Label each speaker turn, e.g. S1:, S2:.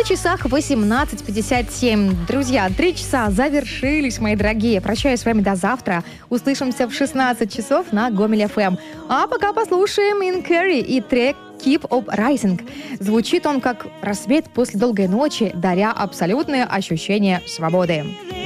S1: На часах 18:57. Друзья, 3 часа завершились, мои дорогие. Прощаюсь с вами до завтра. Услышимся в 16 часов на Гомель ФМ. А пока послушаем In Carey и трек Keep Up Rising. Звучит он как рассвет после долгой ночи, даря абсолютное ощущение свободы.